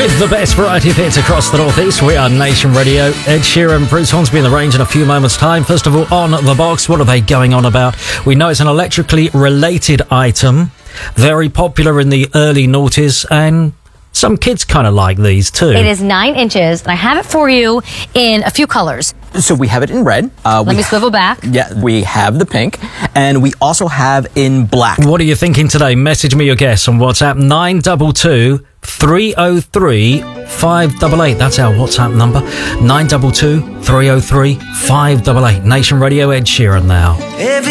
With the best variety of hits across the Northeast, we are Nation Radio. Ed Sheeran, Bruce Hornsby in the range in a few moments' time. First of all, on the box, what are they going on about? We know it's an electrically related item, very popular in the early noughties, and some kids kind of like these too. It is 9 inches, and I have it for you in a few colors. So we have it in red. Let me swivel back. Yeah, we have the pink, and we also have in black. What are you thinking today? Message me your guess on WhatsApp, 922 303 588. That's our WhatsApp number, 922 303 588. Nation Radio, Ed Sheeran now.